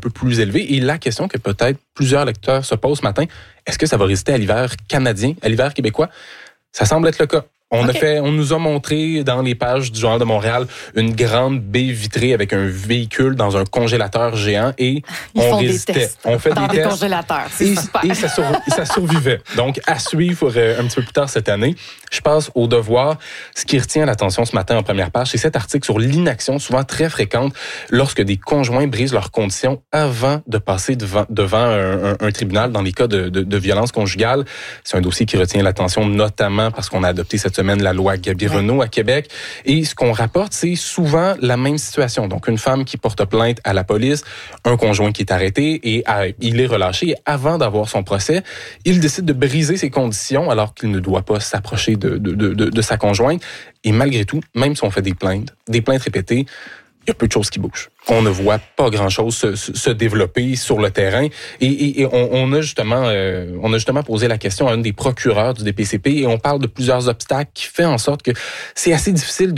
peu plus élevé. Et la question que peut-être plusieurs lecteurs se posent ce matin, est-ce que ça va résister à l'hiver canadien, à l'hiver québécois? Ça semble être le cas. On nous a montré dans les pages du Journal de Montréal une grande baie vitrée avec un véhicule dans un congélateur géant et on résistait. On fait dans des des tests congélateurs. C'est super. Et ça survivait. Donc, à suivre un petit peu plus tard cette année. Je passe au devoir. Ce qui retient l'attention ce matin en première page, c'est cet article sur l'inaction souvent très fréquente lorsque des conjoints brisent leurs conditions avant de passer devant un tribunal dans les cas de violence conjugale. C'est un dossier qui retient l'attention notamment parce qu'on a adopté cette semaine la loi Gabi-Renaud à Québec. Et ce qu'on rapporte, c'est souvent la même situation. Donc, une femme qui porte plainte à la police, un conjoint qui est arrêté et il est relâché. Et avant d'avoir son procès, il décide de briser ses conditions alors qu'il ne doit pas s'approcher de sa conjointe. Et malgré tout, même si on fait des plaintes répétées, il y a peu de choses qui bougent. On ne voit pas grand-chose se développer sur le terrain. Et on a justement posé la question à une des procureurs du DPCP et on parle de plusieurs obstacles qui fait en sorte que c'est assez difficile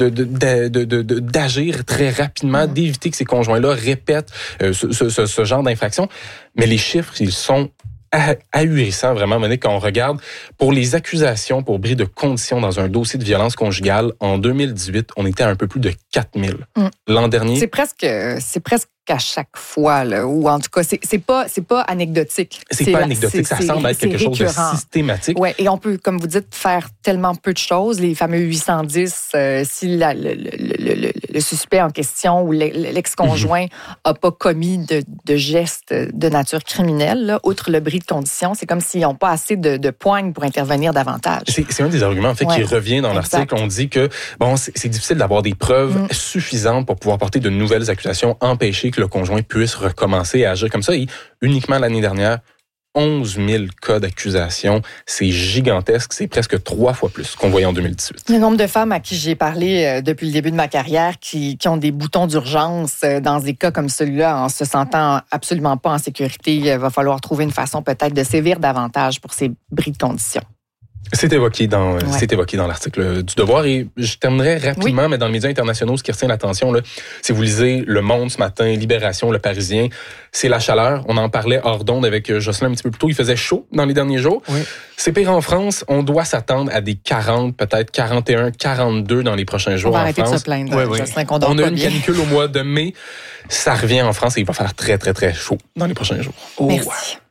d'agir très rapidement, d'éviter que ces conjoints-là répètent ce genre d'infraction. Mais les chiffres, ils sont ahurissant, vraiment, Monique, quand on regarde pour les accusations pour bris de conditions dans un dossier de violence conjugale, en 2018, on était à un peu plus de 4000. L'an dernier... C'est presque à chaque fois, là, ou en tout cas, c'est pas anecdotique. C'est pas anecdotique, ça semble être quelque chose de systématique. Ouais, et on peut, comme vous dites, faire tellement peu de choses. Les fameux 810, si le suspect en question ou l'ex-conjoint a pas commis de gestes de nature criminelle, là, outre le bris de conditions, c'est comme s'ils n'ont pas assez de poignes pour intervenir davantage. C'est un des arguments, en fait, qui revient dans l'article. On dit que, c'est difficile d'avoir des preuves suffisantes pour pouvoir porter de nouvelles accusations, empêcher que le conjoint puisse recommencer à agir comme ça. Et uniquement l'année dernière, 11 000 cas d'accusation. C'est gigantesque. C'est presque 3 fois plus qu'on voyait en 2018. Le nombre de femmes à qui j'ai parlé depuis le début de ma carrière qui ont des boutons d'urgence dans des cas comme celui-là en se sentant absolument pas en sécurité, il va falloir trouver une façon peut-être de sévir davantage pour ces bris de conditions. C'est évoqué dans l'article du Devoir. Et je terminerai rapidement, mais dans les médias internationaux, ce qui retient l'attention, là, si vous lisez Le Monde ce matin, Libération, Le Parisien, c'est la chaleur. On en parlait hors d'onde avec Jocelyn un petit peu plus tôt. Il faisait chaud dans les derniers jours. Oui. C'est pire en France. On doit s'attendre à des 40, peut-être 41, 42 dans les prochains jours en France. On va arrêter de se plaindre. Jocelyn, qu'on dort on a pas une bien. canicule au mois de mai. Ça revient en France et il va faire très, très, très chaud dans les prochains jours. Merci.